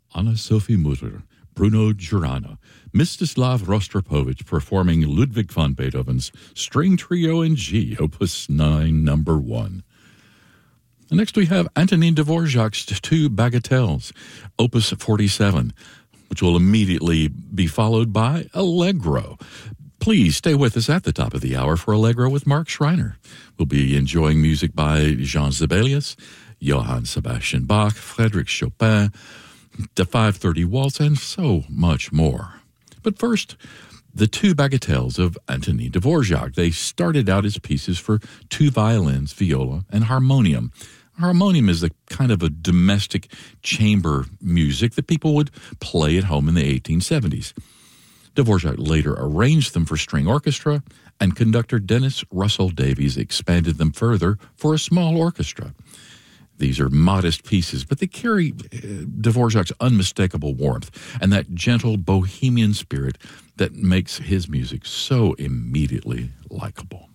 Anna-Sophie Mutter, Bruno Girano, Mstislav Rostropovich performing Ludwig van Beethoven's String Trio in G, Opus 9, number 1. And next we have Antonin Dvorak's Two Bagatelles, Opus 47, which will immediately be followed by Allegro. Please stay with us at the top of the hour for Allegro with Mark Schreiner. We'll be enjoying music by Jean Sibelius, Johann Sebastian Bach, Frédéric Chopin, the 5:30 Waltz, and so much more. But first, the Two Bagatelles of Antonin Dvorak. They started out as pieces for two violins, viola, and harmonium. Harmonium is a kind of a domestic chamber music that people would play at home in the 1870s. Dvorak later arranged them for string orchestra, and conductor Dennis Russell Davies expanded them further for a small orchestra. These are modest pieces, but they carry Dvorak's unmistakable warmth and that gentle bohemian spirit that makes his music so immediately likable.